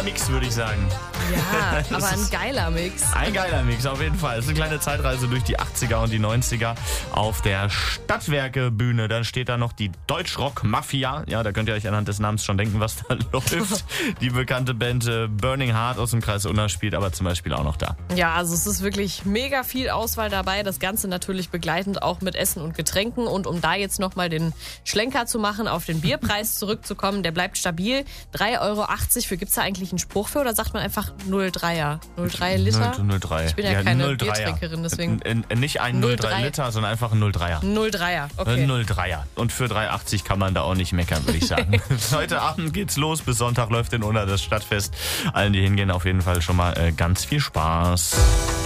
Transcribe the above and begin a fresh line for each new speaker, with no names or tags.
bunter Mix, würde ich sagen.
Ja, aber ein geiler Mix.
Ein geiler Mix, auf jeden Fall. Es ist eine kleine Zeitreise durch die 80er und die 90er auf der Stadtwerke-Bühne. Dann steht da noch die Deutschrock-Mafia. Ja, da könnt ihr euch anhand des Namens schon denken, was da läuft. Die bekannte Band Burning Heart aus dem Kreis Unna spielt aber zum Beispiel auch noch da.
Ja, also es ist wirklich mega viel Auswahl dabei. Das Ganze natürlich begleitend auch mit Essen und Getränken. Und um da jetzt nochmal den Schlenker zu machen, auf den Bierpreis zurückzukommen, der bleibt stabil. 3,80 €. Gibt's da eigentlich einen Spruch für oder sagt man einfach 0,3er? 0,3 Liter?
0,3.
Ich bin ja keine Biertrinkerin, deswegen.
Nicht ein 0,3 Liter, sondern einfach ein 0,3er.
0,3er, okay.
0,3er. Und für 3,80 kann man da auch nicht meckern, würde ich sagen. Heute Abend geht's los. Bis Sonntag läuft in Unna das Stadtfest. Allen, die hingehen, auf jeden Fall schon mal ganz viel Spaß.